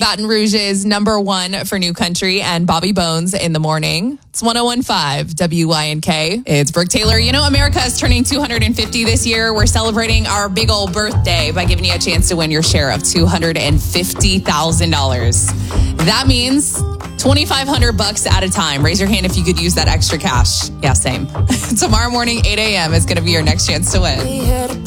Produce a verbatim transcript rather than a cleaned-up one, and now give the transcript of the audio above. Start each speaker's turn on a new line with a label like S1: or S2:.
S1: Baton Rouge's number one for New Country and Bobby Bones in the morning. It's one oh one point five W Y N K. It's Brooke Taylor. You know, America is turning two hundred fifty this year. We're celebrating our big old birthday by giving you a chance to win your share of two hundred fifty thousand dollars. That means twenty-five hundred bucks at a time. Raise your hand if you could use that extra cash. Yeah, same. Tomorrow morning, eight a.m. is going to be your next chance to win.